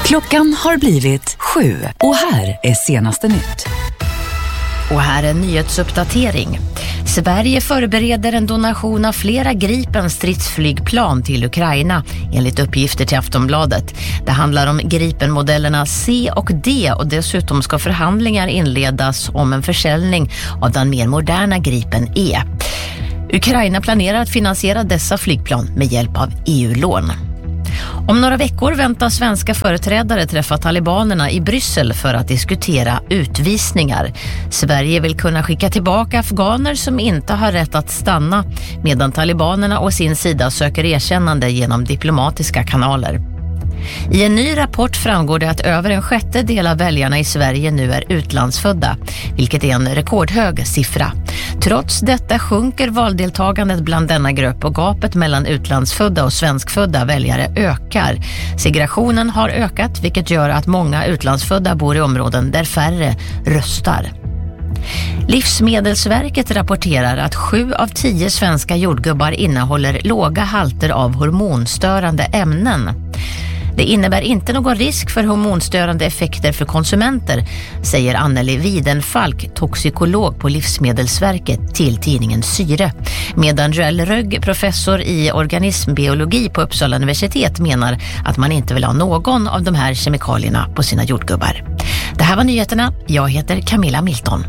Klockan har blivit 7 och här är senaste nytt. Och här är en nyhetsuppdatering. Sverige förbereder en donation av flera Gripen stridsflygplan till Ukraina, enligt uppgifter till Aftonbladet. Det handlar om Gripen-modellerna C och D och dessutom ska förhandlingar inledas om en försäljning av den mer moderna Gripen E. Ukraina planerar att finansiera dessa flygplan med hjälp av EU-lån. Om några veckor väntar svenska företrädare träffa talibanerna i Bryssel för att diskutera utvisningar. Sverige vill kunna skicka tillbaka afghaner som inte har rätt att stanna, medan talibanerna å sin sida söker erkännande genom diplomatiska kanaler. I en ny rapport framgår det att över en sjättedel av väljarna i Sverige nu är utlandsfödda, vilket är en rekordhög siffra. Trots detta sjunker valdeltagandet bland denna grupp och gapet mellan utlandsfödda och svenskfödda väljare ökar. Segregationen har ökat, vilket gör att många utlandsfödda bor i områden där färre röstar. Livsmedelsverket rapporterar att 7 av 10 svenska jordgubbar innehåller låga halter av hormonstörande ämnen. Det innebär inte någon risk för hormonstörande effekter för konsumenter, säger Anneli Widenfalk, toxikolog på Livsmedelsverket, till tidningen Syre. Medan Joel Rögg, professor i organismbiologi på Uppsala universitet, menar att man inte vill ha någon av de här kemikalierna på sina jordgubbar. Det här var nyheterna. Jag heter Camilla Milton.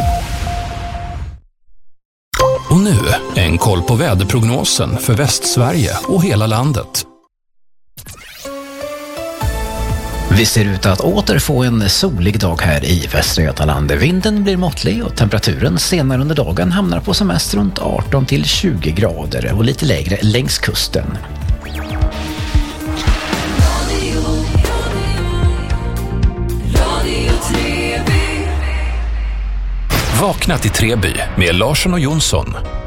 Och nu en koll på väderprognosen för Västsverige och hela landet. Vi ser ut att åter få en solig dag här i Västra Götaland. Vinden blir måttlig och temperaturen senare under dagen hamnar på som mest runt 18 till 20 grader och lite lägre längs kusten. Vakna till Treby med Larsson och Jonsson.